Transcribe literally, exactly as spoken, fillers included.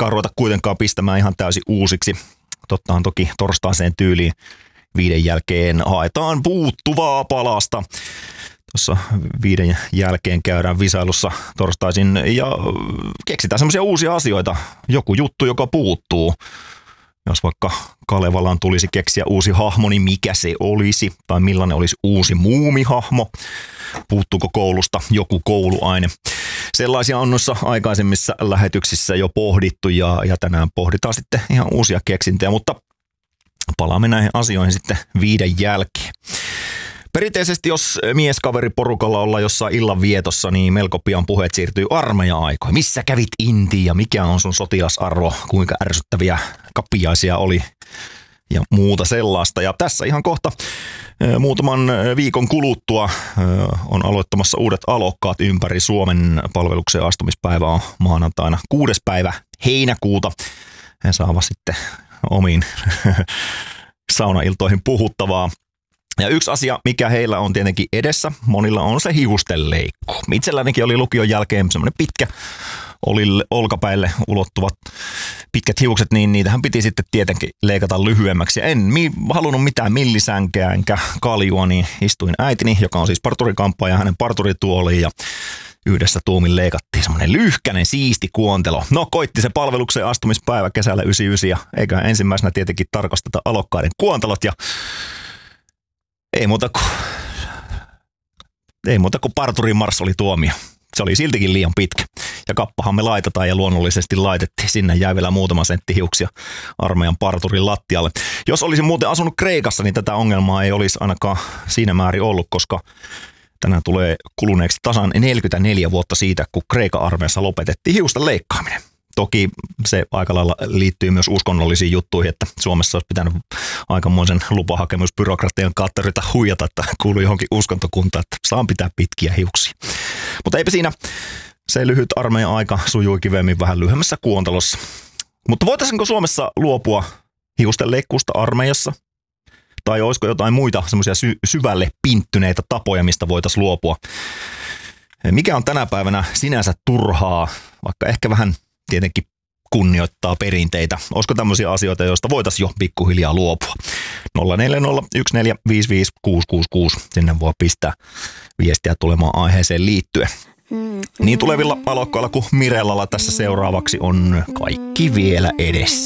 kelkkaa ruveta kuitenkaan pistämään ihan täysin uusiksi. Totta on toki torstaiseen tyyliin viiden jälkeen haetaan puuttuvaa palasta. Tuossa viiden jälkeen käydään visailussa torstaisin ja keksitään semmoisia uusia asioita. Joku juttu, joka puuttuu. Jos vaikka Kalevalaan tulisi keksiä uusi hahmo, niin mikä se olisi? Tai millainen olisi uusi muumihahmo? Puuttuuko koulusta joku kouluaine? Sellaisia on noissa aikaisemmissa lähetyksissä jo pohdittu ja, ja tänään pohditaan sitten ihan uusia keksintöjä, mutta palaamme näihin asioihin sitten viiden jälkeen. Perinteisesti, jos mieskaveriporukalla ollaan jossain illanvietossa, niin melko pian puheet siirtyy armeija-aikoihin. Missä kävit Intiin ja mikä on sun sotilasarvo, kuinka ärsyttäviä kapiaisia oli ja muuta sellaista. Ja tässä ihan kohta muutaman viikon kuluttua on aloittamassa uudet alokkaat ympäri Suomen. Palvelukseen astumispäivä on maanantaina kuudes päivä heinäkuuta. He saavat sitten omiin saunailtoihin puhuttavaa. Ja yksi asia, mikä heillä on tietenkin edessä, monilla on se hiustenleikku. Itsellänikin oli lukion jälkeen semmoinen pitkä, oli olkapäille ulottuvat pitkät hiukset, niin niitähän piti sitten tietenkin leikata lyhyemmäksi. En mi- halunnut mitään millisänkää enkä kaljua, niin istuin äitini, joka on siis parturikampaaja, hänen parturituoliin ja yhdessä tuumin leikattiin semmoinen lyhkäinen siisti kuontelo. No koitti se palvelukseen astumispäivä kesällä yhdeksänkymmentäyhdeksän ja eikä ensimmäisenä tietenkin tarkasteta alokkaiden kuontelot ja Ei muuta kuin, ei muuta kuin parturin mars oli tuomio. Se oli siltikin liian pitkä. Ja kappahan me laitetaan ja luonnollisesti laitettiin. Sinne jäi vielä muutama sentti hiuksia armeijan parturin lattialle. Jos olisin muuten asunut Kreikassa, niin tätä ongelmaa ei olisi ainakaan siinä määrin ollut, koska tänään tulee kuluneeksi tasan neljäkymmentäneljä vuotta siitä, kun Kreikan armeijassa lopetettiin hiusten leikkaaminen. Toki se aika lailla liittyy myös uskonnollisiin juttuihin, että Suomessa olisi pitänyt aikamoisen lupahakemusbyrokratian katterita huijata, että kuuluu johonkin uskontokuntaan, että saan pitää pitkiä hiuksia. Mutta eipä siinä, se lyhyt armeijan aika sujui kivemmin vähän lyhyemmässä kuontelossa. Mutta voitaisiinko Suomessa luopua hiusten leikkuusta armeijassa? Tai olisiko jotain muita semmoisia sy- syvälle pinttyneitä tapoja, mistä voitaisiin luopua? Mikä on tänä päivänä sinänsä turhaa, vaikka ehkä vähän tietenkin kunnioittaa perinteitä. Olisiko tämmöisiä asioita, joista voitaisiin jo pikkuhiljaa luopua? nolla neljä nolla yksi neljä viisi viisi kuusi kuusi kuusi. Sinne voi pistää viestiä tulemaan aiheeseen liittyen. Niin tulevilla alokkailla kuin Mirellalla tässä seuraavaksi on kaikki vielä edessä.